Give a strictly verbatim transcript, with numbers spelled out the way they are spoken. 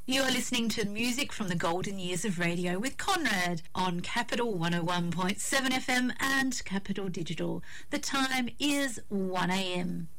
You're listening to music from the golden years of radio with Conrad on Capital one oh one point seven F M and Capital Digital. The time is one a m.